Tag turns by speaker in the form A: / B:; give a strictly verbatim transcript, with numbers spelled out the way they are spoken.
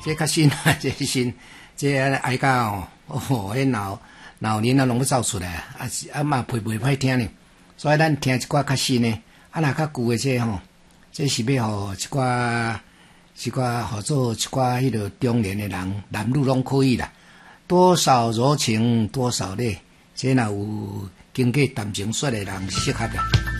A: 这较新啊，这新，这哀家哦，哦，迄老老年啊，拢要走出来，啊是啊嘛配袂歹听呢，所以咱听一寡较新呢，啊若较旧的这吼，这是要互一寡一寡互做一寡迄个中年的人，男女拢可以啦。多少柔情多少泪，这若有经过谈情说的人适合啦。